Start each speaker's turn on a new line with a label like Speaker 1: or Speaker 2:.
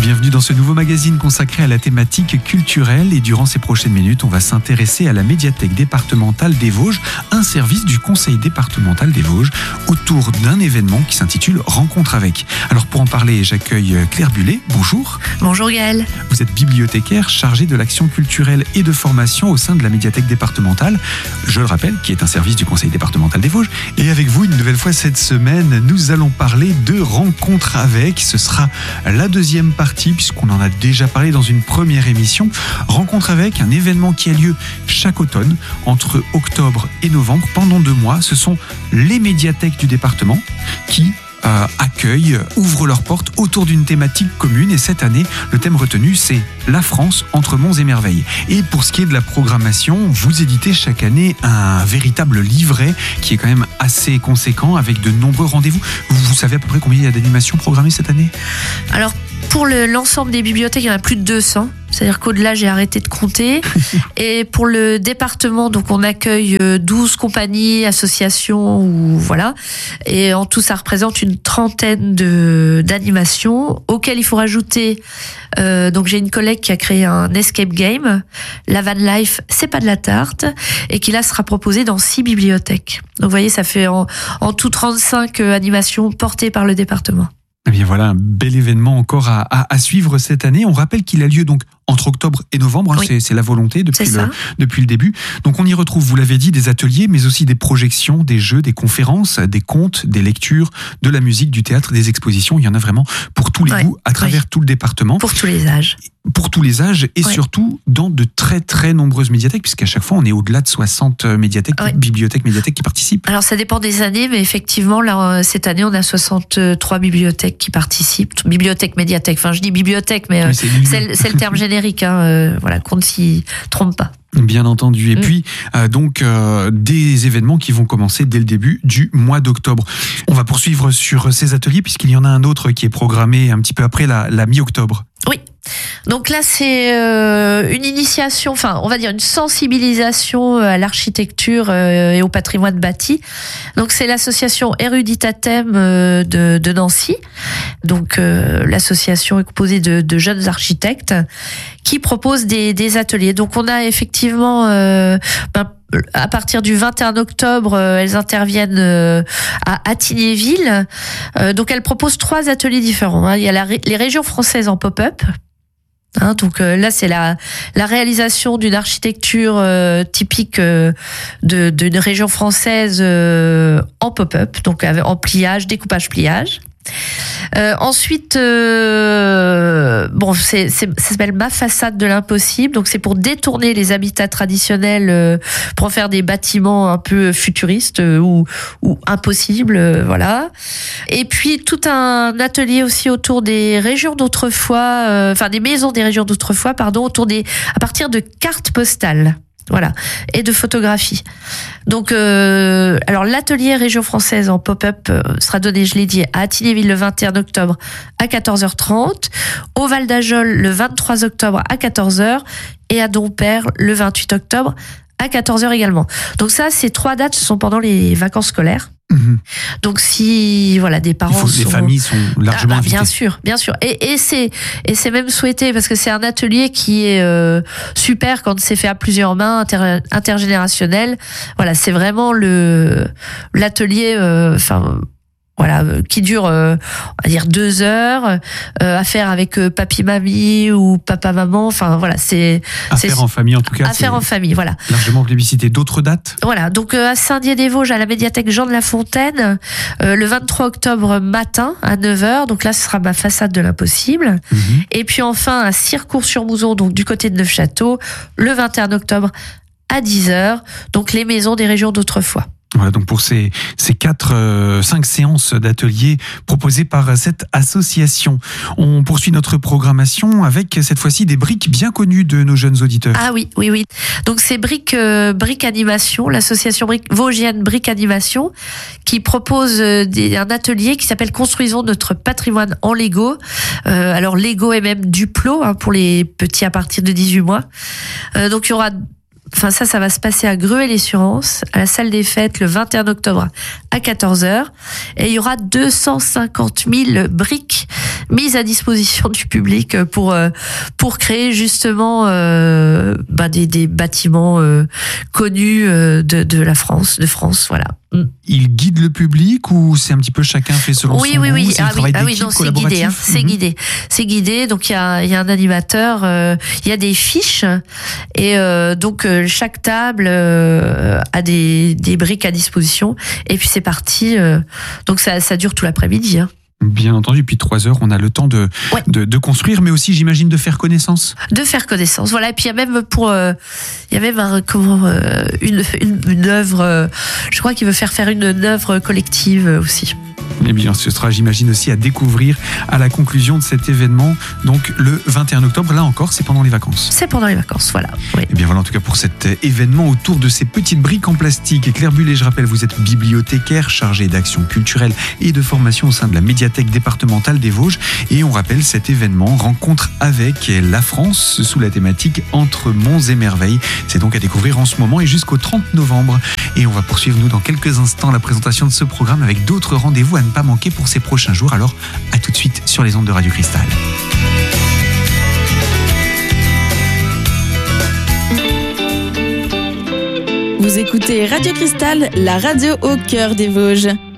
Speaker 1: Bienvenue dans ce nouveau magazine consacré à la thématique culturelle et durant ces prochaines minutes, on va s'intéresser à la médiathèque départementale des Vosges, un service du conseil départemental des Vosges autour d'un événement qui s'intitule Rencontre avec. Alors pour en parler, j'accueille Claire Bullet. Bonjour.
Speaker 2: Bonjour Gaël.
Speaker 1: Vous êtes bibliothécaire chargée de l'action culturelle et de formation au sein de la médiathèque départementale, je le rappelle, qui est un service du conseil départemental des Vosges. Et avec vous, une nouvelle fois cette semaine, nous allons parler de Rencontre avec. Ce sera la deuxième partie, puisqu'on en a déjà parlé dans une première émission. Rencontre avec, un événement qui a lieu chaque automne, entre octobre et novembre, pendant 2 mois. Ce sont les médiathèques du département qui ouvrent leurs portes autour d'une thématique commune. Et cette année, le thème retenu, c'est la France entre monts et merveilles. Et pour ce qui est de la programmation, vous éditez chaque année un véritable livret qui est quand même assez conséquent, avec de nombreux rendez-vous. Vous savez à peu près combien il y a d'animations programmées cette année ?
Speaker 2: Alors, pour l'ensemble des bibliothèques, il y en a plus de 200. C'est-à-dire qu'au-delà, j'ai arrêté de compter. Et pour le département, donc on accueille 12 compagnies, associations, ou voilà. Et en tout, ça représente une trentaine d'animations auxquelles il faut rajouter. Donc j'ai une collègue qui a créé un escape game, la Van Life, c'est pas de la tarte, et qui là sera proposé dans 6 bibliothèques. Donc vous voyez, ça fait en tout 35 animations portées par le département.
Speaker 1: Eh bien voilà, un bel événement encore à suivre cette année. On rappelle qu'il a lieu donc entre octobre et novembre, oui. C'est la volonté depuis le début. Donc on y retrouve, vous l'avez dit, des ateliers, mais aussi des projections, des jeux, des conférences, des contes, des lectures, de la musique, du théâtre, des expositions. Il y en a vraiment pour tous les goûts, à travers tout le département.
Speaker 2: Pour tous les âges.
Speaker 1: Pour tous les âges et surtout dans de très très nombreuses médiathèques, puisqu'à chaque fois on est au-delà de 60 médiathèques, bibliothèques qui participent. Alors
Speaker 2: ça dépend des années, mais effectivement là, cette année on a 63 bibliothèques qui participent. Bibliothèque, médiathèque, enfin je dis bibliothèque, mais c'est le terme générique, voilà, qu'on ne s'y trompe pas.
Speaker 1: Bien entendu. Et puis, des événements qui vont commencer dès le début du mois d'octobre. On va poursuivre sur ces ateliers, puisqu'il y en a un autre qui est programmé un petit peu après la mi-octobre.
Speaker 2: Oui. Donc là, c'est une initiation, enfin, on va dire une sensibilisation à l'architecture et au patrimoine bâti. Donc c'est l'association Eruditatem de Nancy. Donc l'association est composée de jeunes architectes qui proposent des ateliers. Donc on a effectivement à partir du 21 octobre, elles interviennent à Attignéville. Donc elles proposent 3 ateliers différents. Il y a les régions françaises en pop-up. Donc là, c'est la réalisation d'une architecture typique d'une région française en pop-up, donc en pliage, découpage-pliage. Ensuite, ça s'appelle Ma façade de l'impossible. Donc c'est pour détourner les habitats traditionnels pour en faire des bâtiments un peu futuristes ou impossibles, voilà. Et puis tout un atelier aussi autour des régions d'autrefois, des maisons des régions d'autrefois, à partir de cartes postales. Voilà, et de photographie. Donc, alors l'atelier région française en pop-up sera donné, je l'ai dit, à Attignéville le 21 octobre à 14h30, au Val d'Ajol le 23 octobre à 14h et à Dompierre le 28 octobre à 14h également. Donc ça, ces 3 dates, ce sont pendant les vacances scolaires. Donc si des parents
Speaker 1: les familles sont largement invitées.
Speaker 2: Bien sûr et c'est même souhaité, parce que c'est un atelier qui est super quand c'est fait à plusieurs mains, intergénérationnel. Voilà, c'est vraiment l'atelier qui dure, on va dire 2 heures, à faire avec papy mamie ou papa maman. Enfin voilà, c'est
Speaker 1: faire en famille en tout cas.
Speaker 2: À faire en famille, voilà.
Speaker 1: Largement plébiscité. D'autres dates ?
Speaker 2: Voilà, donc à Saint-Dié-des-Vosges, à la médiathèque Jean de La Fontaine, le 23 octobre matin à 9h. Donc là, ce sera Ma façade de l'impossible. Et puis enfin à Circourt-sur-Mouzon, donc du côté de Neufchâteau, le 21 octobre à 10h. Donc les maisons des régions d'autrefois.
Speaker 1: Voilà, donc pour ces 5 séances d'ateliers proposées par cette association. On poursuit notre programmation avec cette fois-ci des briques bien connues de nos jeunes auditeurs.
Speaker 2: Ah oui. Donc c'est Briques Animation, l'association vosgienne Briques Animation, qui propose un atelier qui s'appelle Construisons notre patrimoine en Lego. Alors Lego et même Duplo pour les petits à partir de 18 mois. Donc il y aura Enfin, ça va se passer à Gruet-les-Surences, à la salle des fêtes, le 21 octobre à 14h. Et il y aura 250 000 briques mises à disposition du public pour créer justement des bâtiments connus de la France, voilà.
Speaker 1: Il guide le public ou c'est un petit peu chacun fait selon son goût?
Speaker 2: Oui.
Speaker 1: Non,
Speaker 2: c'est guidé. C'est guidé. Donc il y a un animateur, il y a des fiches et donc chaque table a des briques à disposition et puis c'est parti. Donc ça dure tout l'après-midi.
Speaker 1: Bien entendu, puis 3 heures, on a le temps de construire, mais aussi, j'imagine, de faire connaissance.
Speaker 2: De faire connaissance, voilà. Et puis il y a même une œuvre. Je crois qu'il veut faire une œuvre collective aussi.
Speaker 1: Eh bien, ce sera, j'imagine, aussi à découvrir à la conclusion de cet événement, donc le 21 octobre. Là encore, c'est pendant les vacances.
Speaker 2: C'est pendant les vacances, voilà. Oui.
Speaker 1: Eh bien, voilà, en tout cas, pour cet événement autour de ces petites briques en plastique. Claire Bullet, je rappelle, vous êtes bibliothécaire, chargée d'action culturelle et de formation au sein de la médiathèque départementale des Vosges. Et on rappelle cet événement, rencontre avec la France, sous la thématique Entre monts et merveilles. C'est donc à découvrir en ce moment et jusqu'au 30 novembre. Et on va poursuivre, nous, dans quelques instants, la présentation de ce programme avec d'autres rendez-vous à ne pas manquer pour ces prochains jours. Alors, à tout de suite sur les ondes de Radio Cristal.
Speaker 3: Vous écoutez Radio Cristal, la radio au cœur des Vosges.